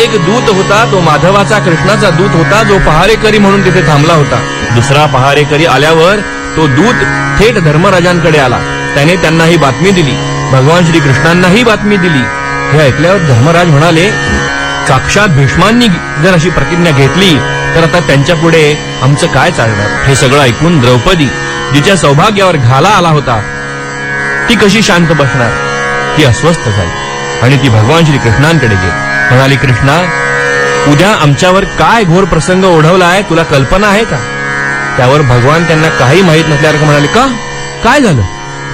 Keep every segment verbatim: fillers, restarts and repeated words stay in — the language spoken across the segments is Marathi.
एक दूत होता, तो माधवाचा कृष्णाचा दूत होता, जो पहारेकरी म्हणून तिथे थांबला होता. दुसरा पहारेकरी आल्यावर तो दूत थेट धर्मराजांकडे आला. त्याने त्यांना ही बातमी दिली, भगवान श्रीकृष्णांनाही बातमी दिली. हे ऐकल्यावर धर्मराज म्हणाले, साक्षात भीष्मांनी जर अशी प्रतिज्ञा घेतली तर आता त्यांच्या पुढे आमचं काय चालणार. हे सगळं ऐकून द्रौपदी, जिच्या सौभाग्यावर घाला आला होता, ती कशी शांत बसणार. ती अस्वस्थ झाली आणि ती भगवान श्रीकृष्णांकडे गेली. म्हणाली, कृष्णा, उद्या आमच्यावर काय घोर प्रसंग ओढवलाय तुला कल्पना आहे का. त्यावर भगवान त्यांना काही माहीत नसल्यासारखं म्हणाले, का काय झालं.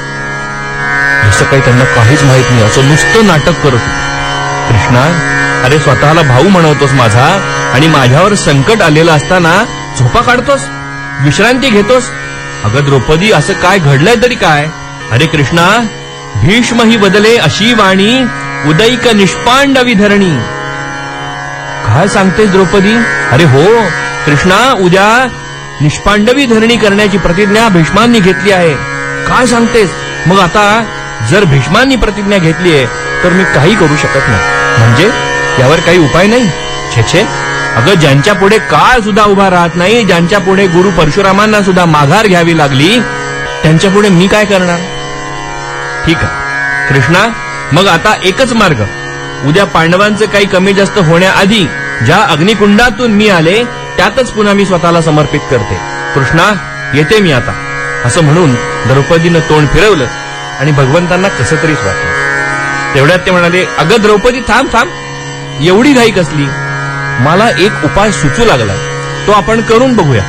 जसं काही त्यांना काहीच माहीत नाही असं नुसतं नाटक करत होते. कृष्णा, अरे स्वतःला भाऊ म्हणवतोस माझा आणि माझ्यावर संकट आलेलं असताना झोपा काढतोस, विश्रांती घेतोस. अगं द्रौपदी, असं काय घडलंय तरी काय. अरे कृष्णा, भीष्म ही बदले अशी वाणी, उदैक निष्पांड विधरणी. काय सांगतेस द्रौपदी. अरे हो कृष्णा, उद्या निष्पांडवी धरणी करण्याची प्रतिज्ञा भीष्मांनी घेतली आहे. काय सांगतेस. मग आता जर भीष्मांनी प्रतिज्ञा घेतली आहे तर मी काही करू शकत नाही. म्हणजे यावर काही उपाय नाही. छे छे, अगं ज्यांच्या पुढे काळ सुद्धा उभा राहत नाही, ज्यांच्या पुढे गुरु परशुरामांना सुद्धा माघार घ्यावी लागली, त्यांच्या पुढे मी काय करणार. ठीक आहे कृष्णा, मग आता एकच मार्ग. उद्या पांडवांचं काही कमी जास्त होण्याआधी ज्या अग्निकुंडातून मी आले त्यातच पुन्हा मी स्वतःला समर्पित करते. कृष्णा, येते मी आता. असं म्हणून द्रौपदीनं तोंड फिरवलं आणि भगवंतांना कसं तरीच वाटलं. तेवढ्यात ते म्हणाले, अगं द्रौपदी, थांब थांब, एवढी घाई कसली. मला एक उपाय सुचू लागलाय, तो आपण करून बघूया.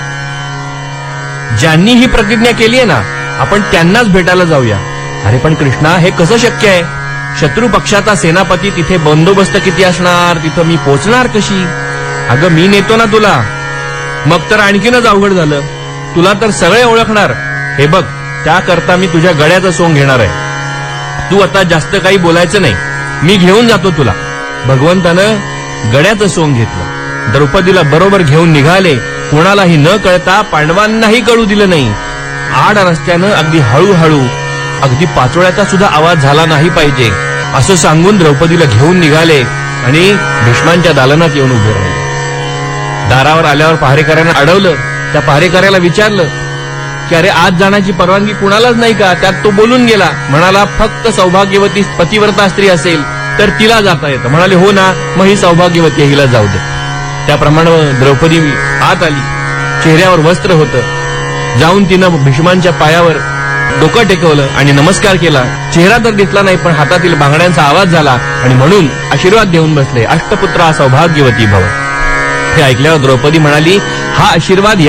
ज्यांनी ही प्रतिज्ञा केली आहे ना, आपण त्यांनाच भेटायला जाऊया. अरे पण कृष्णा, हे कसं शक्य आहे. शत्रू पक्षाचा सेनापती तिथे बंदोबस्त किती असणार, तिथं मी पोचणार कशी. अगं मी नेतो ना तुला. मग तर आणखीनच अवघड झालं. तुला तर सगळे ओळखणार. हे बघ, त्याकरता मी तुझ्या गळ्याचं सोंग घेणार आहे. तू आता जास्त काही बोलायचं नाही, मी घेऊन जातो तुला. भगवंतानं गळ्याचं सोंग घेतलं. द्रौपदीला बरोबर घेऊन निघाले. कोणालाही न कळता, पांडवांनाही कळू दिलं नाही. आड रस्त्यानं अगदी हळूहळू, अगदी पाचोळ्याचा सुद्धा आवाज झाला नाही पाहिजे असं सांगून द्रौपदीला घेऊन निघाले आणि भीष्मांच्या दालनात येऊन उभे राहिले. दारावर आल्यावर पहारेकऱ्यांना अडवलं. त्या पहारेकऱ्याला विचारलं की अरे आज जाण्याची परवानगी कुणालाच नाही का. त्यात तो बोलून गेला. म्हणाला, फक्त सौभाग्यवती पतिव्रता स्त्री असेल तर तिला जाता येतं. म्हणाले, हो ना, मग ही सौभाग्यवती हिला जाऊ दे. त्याप्रमाणे द्रौपदी आत आली. चेहऱ्यावर वस्त्र होतं. जाऊन तिनं भीष्मांच्या पायावर डोकं टेकवलं आणि नमस्कार केला. चेहरा तर दिसला नाही, पण हातातील बांगड्यांचा आवाज झाला आणि म्हणून आशीर्वाद देऊन बसले, अष्टपुत्रा सौभाग्यवती भव. हे ऐकल्यावर द्रौपदी म्हणाली, हा आशीर्वाद